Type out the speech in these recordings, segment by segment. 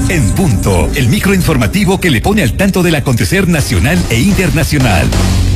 En Punto, el microinformativo que le pone al tanto del acontecer nacional e internacional.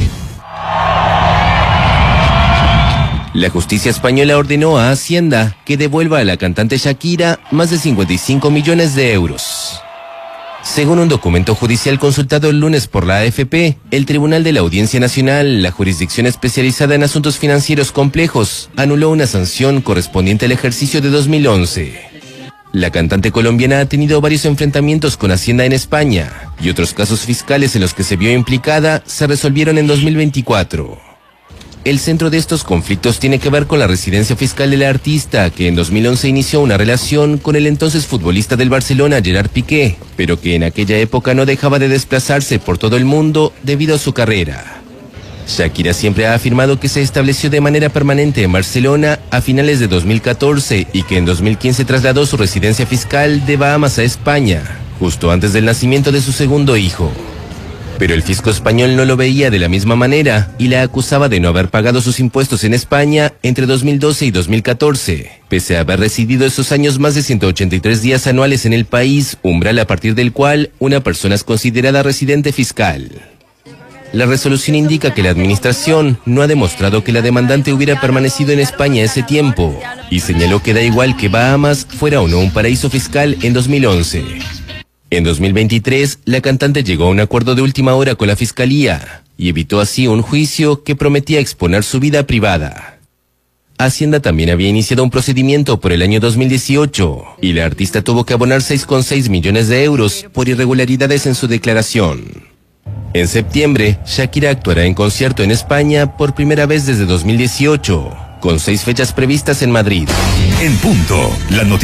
La justicia española ordenó a Hacienda que devuelva a la cantante Shakira más de 55 millones de euros. Según un documento judicial consultado el lunes por la AFP, el Tribunal de la Audiencia Nacional, la jurisdicción especializada en asuntos financieros complejos, anuló una sanción correspondiente al ejercicio de 2011. La cantante colombiana ha tenido varios enfrentamientos con Hacienda en España, y otros casos fiscales en los que se vio implicada se resolvieron en 2024. El centro de estos conflictos tiene que ver con la residencia fiscal de la artista, que en 2011 inició una relación con el entonces futbolista del Barcelona, Gerard Piqué, pero que en aquella época no dejaba de desplazarse por todo el mundo debido a su carrera. Shakira siempre ha afirmado que se estableció de manera permanente en Barcelona a finales de 2014 y que en 2015 trasladó su residencia fiscal de Bahamas a España, justo antes del nacimiento de su segundo hijo. Pero el fisco español no lo veía de la misma manera y la acusaba de no haber pagado sus impuestos en España entre 2012 y 2014, pese a haber residido esos años más de 183 días anuales en el país, umbral a partir del cual una persona es considerada residente fiscal. La resolución indica que la administración no ha demostrado que la demandante hubiera permanecido en España ese tiempo y señaló que da igual que Bahamas fuera o no un paraíso fiscal en 2011. En 2023, la cantante llegó a un acuerdo de última hora con la fiscalía y evitó así un juicio que prometía exponer su vida privada. Hacienda también había iniciado un procedimiento por el año 2018 y la artista tuvo que abonar 6,6 millones de euros por irregularidades en su declaración. En septiembre, Shakira actuará en concierto en España por primera vez desde 2018, con 6 fechas previstas en Madrid. En Punto, la noticia.